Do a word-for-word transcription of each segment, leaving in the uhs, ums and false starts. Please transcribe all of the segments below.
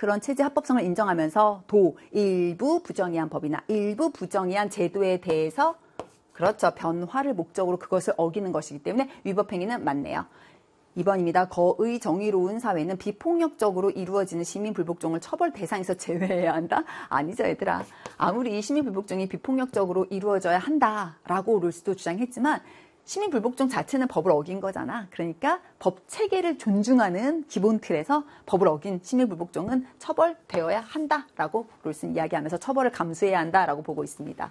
그런 체제 합법성을 인정하면서 도, 일부 부정의한 법이나 일부 부정의한 제도에 대해서 그렇죠. 변화를 목적으로 그것을 어기는 것이기 때문에 위법행위는 맞네요. 이 번입니다. 거의 정의로운 사회는 비폭력적으로 이루어지는 시민불복종을 처벌 대상에서 제외해야 한다? 아니죠, 얘들아. 아무리 시민불복종이 비폭력적으로 이루어져야 한다라고 롤스도 주장했지만 시민불복종 자체는 법을 어긴 거잖아. 그러니까 법 체계를 존중하는 기본 틀에서 법을 어긴 시민불복종은 처벌되어야 한다라고 롤스는 이야기하면서 처벌을 감수해야 한다라고 보고 있습니다.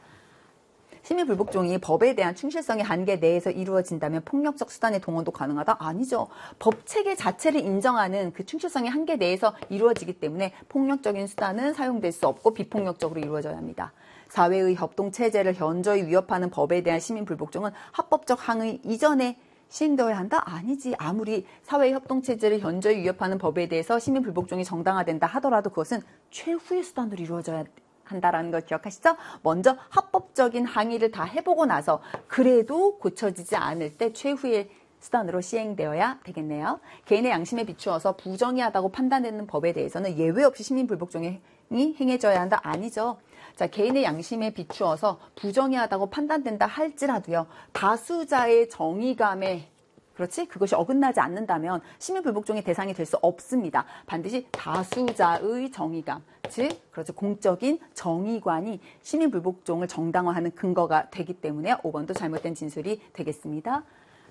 시민불복종이 법에 대한 충실성의 한계 내에서 이루어진다면 폭력적 수단의 동원도 가능하다? 아니죠. 법 체계 자체를 인정하는 그 충실성의 한계 내에서 이루어지기 때문에 폭력적인 수단은 사용될 수 없고 비폭력적으로 이루어져야 합니다. 사회의 협동체제를 현저히 위협하는 법에 대한 시민불복종은 합법적 항의 이전에 시행되어야 한다? 아니지. 아무리 사회의 협동체제를 현저히 위협하는 법에 대해서 시민불복종이 정당화된다 하더라도 그것은 최후의 수단으로 이루어져야 한다라는 걸 기억하시죠? 먼저 합법적인 항의를 다 해보고 나서 그래도 고쳐지지 않을 때 최후의 수단으로 시행되어야 되겠네요. 개인의 양심에 비추어서 부정의하다고 판단되는 법에 대해서는 예외 없이 시민불복종이 행해져야 한다? 아니죠. 자, 개인의 양심에 비추어서 부정의하다고 판단된다 할지라도요. 다수자의 정의감에 그렇지? 그것이 어긋나지 않는다면 시민불복종의 대상이 될 수 없습니다. 반드시 다수자의 정의감, 즉 그렇죠. 공적인 정의관이 시민불복종을 정당화하는 근거가 되기 때문에 오 번도 잘못된 진술이 되겠습니다.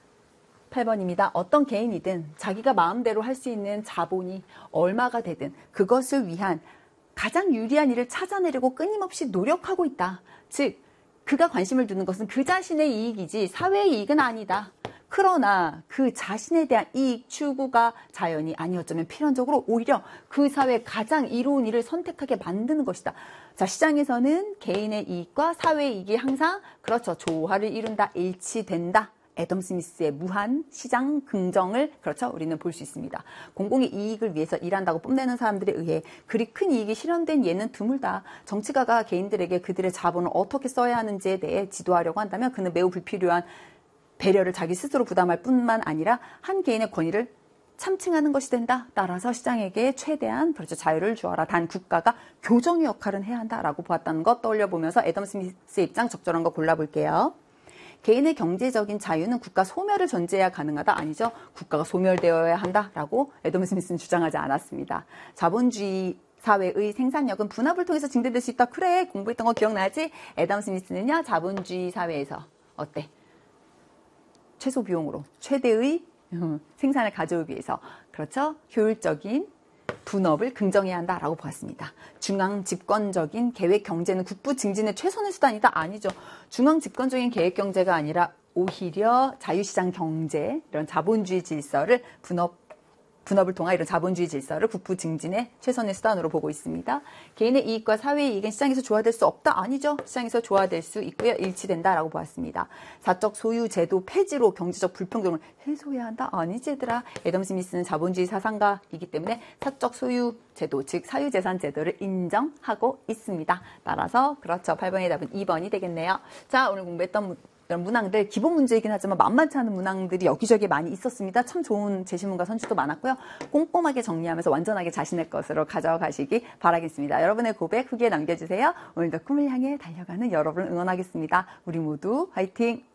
팔 번입니다. 어떤 개인이든 자기가 마음대로 할 수 있는 자본이 얼마가 되든 그것을 위한 가장 유리한 일을 찾아내려고 끊임없이 노력하고 있다. 즉 그가 관심을 두는 것은 그 자신의 이익이지 사회의 이익은 아니다. 그러나 그 자신에 대한 이익 추구가 자연이 아니 어쩌면 필연적으로 오히려 그 사회의 가장 이로운 일을 선택하게 만드는 것이다. 자, 시장에서는 개인의 이익과 사회의 이익이 항상 그렇죠. 조화를 이룬다, 일치된다. 애덤 스미스의 무한 시장 긍정을 그렇죠. 우리는 볼 수 있습니다. 공공의 이익을 위해서 일한다고 뽐내는 사람들에 의해 그리 큰 이익이 실현된 예는 드물다. 정치가가 개인들에게 그들의 자본을 어떻게 써야 하는지에 대해 지도하려고 한다면 그는 매우 불필요한 배려를 자기 스스로 부담할 뿐만 아니라 한 개인의 권위를 참칭하는 것이 된다. 따라서 시장에게 최대한 그렇죠. 자유를 주어라. 단 국가가 교정의 역할은 해야 한다라고 보았다는 것 떠올려보면서 애덤 스미스의 입장 적절한 거 골라볼게요. 개인의 경제적인 자유는 국가 소멸을 전제해야 가능하다? 아니죠. 국가가 소멸되어야 한다라고 애덤 스미스는 주장하지 않았습니다. 자본주의 사회의 생산력은 분합을 통해서 증대될 수 있다. 그래, 공부했던 거 기억나지? 애덤 스미스는요. 자본주의 사회에서 어때? 최소 비용으로 최대의 생산을 가져오기 위해서 그렇죠. 효율적인 분업을 긍정해야 한다라고 보았습니다. 중앙 집권적인 계획 경제는 국부 증진의 최선의 수단이다? 아니죠. 중앙 집권적인 계획 경제가 아니라 오히려 자유시장 경제, 이런 자본주의 질서를 분업 분업을 통한 이런 자본주의 질서를 국부 증진의 최선의 수단으로 보고 있습니다. 개인의 이익과 사회의 이익은 시장에서 조화될 수 없다? 아니죠. 시장에서 조화될 수 있고요. 일치된다라고 보았습니다. 사적 소유 제도 폐지로 경제적 불평등을 해소해야 한다? 아니지 얘들아. 애덤 스미스는 자본주의 사상가이기 때문에 사적 소유 제도, 즉 사유재산 제도를 인정하고 있습니다. 따라서 그렇죠. 팔 번의 답은 이 번이 되겠네요. 자, 오늘 공부했던 이런 문항들 기본 문제이긴 하지만 만만치 않은 문항들이 여기저기 많이 있었습니다. 참 좋은 제시문과 선지도 많았고요. 꼼꼼하게 정리하면서 완전하게 자신의 것으로 가져가시기 바라겠습니다. 여러분의 고백 후기에 남겨주세요. 오늘도 꿈을 향해 달려가는 여러분을 응원하겠습니다. 우리 모두 화이팅!